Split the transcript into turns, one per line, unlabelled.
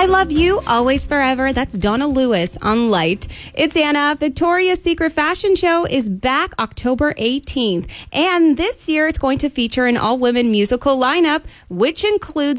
Love You, Always Forever. That's Donna Lewis on Light. It's Anna. Victoria's Secret Fashion Show is back October 18th. And this year it's going to feature an all-women musical lineup, which includes